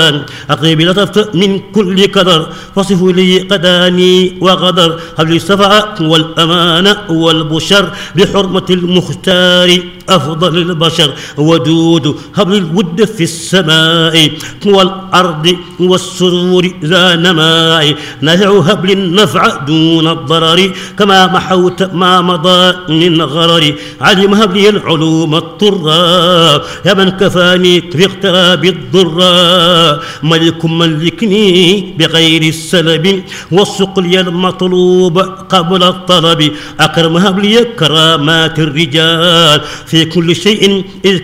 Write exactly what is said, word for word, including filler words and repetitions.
أقرب لطفت من كل كدر فصف لي قداني وغدر هب لي الصفاء والأمان والبشر بحرمة المختار أفضل البشر ودود هب لي الود في السماء والأرض والسرور ذا نماء نافع هب لي النفع دون الضرر كما محوت ما مضى من غرر علم هب لي العلوم الطرا يا من كفاني في اقتراب الضرا ملك ملكني بغير السلب والسقل المطلوب قبل الطلب أكرم هب لي كرامات الرجال في كل شيء إذ